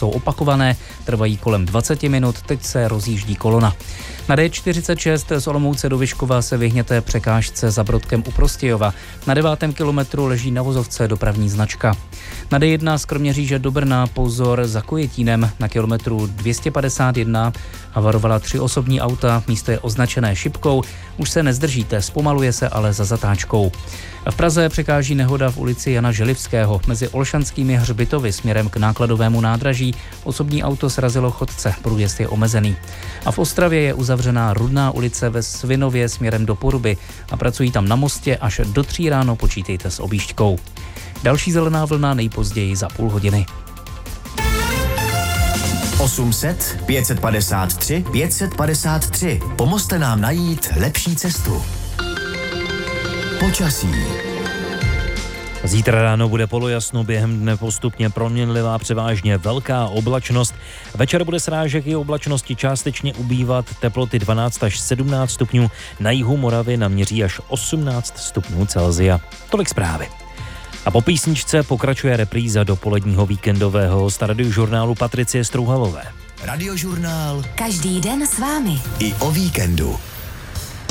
jsou opakované, trvají kolem 20 minut, teď se rozjíždí kolona. Na D46 z Olomouce do Vyškova se vyhněte překážce za Brodkem u Prostějova. Na 9. kilometru leží na vozovce dopravní značka. Na D1 z Kroměříže do Brna pozor za Kojetínem. Na kilometru 251 havarovala 3 osobní auta, místo je označené šipkou. Už se nezdržíte, zpomaluje se ale za zatáčkou. V Praze překáží nehoda v ulici Jana Želivského. Mezi Olšanskými hřbitovy směrem k nákladovému nádraží osobní auto srazilo chodce, průjezd je omezený. A v Ostravě je uzavřená Rudná ulice ve Svinově směrem do Poruby a pracují tam na mostě, až do 3 ráno počítejte s objížďkou. Další zelená vlna nejpozději za půl hodiny. 800 553 553. Pomozte nám najít lepší cestu. Počasí. Zítra ráno bude polojasno, během dne postupně proměnlivá, převážně velká oblačnost. Večer bude srážek i oblačnosti částečně ubývat, teploty 12 až 17 stupňů, na jihu Moravy naměří až 18 stupňů Celsia. Tolik zprávy. A po písničce pokračuje repríza dopoledního víkendového hosta radiožurnálu Patricie Strouhalové. Radiožurnál každý den s vámi. i o víkendu.